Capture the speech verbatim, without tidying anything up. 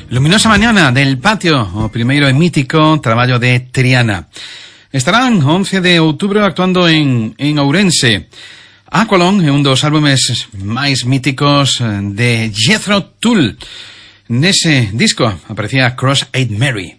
Luminosa mañana del patio, o primeiro e mítico traballo de Triana. Estarán o once de outubro actuando en, en Ourense. Aqualon é un dos álbumes máis míticos de Jethro Tull. Nese disco aparecía Cross-Eyed Mary.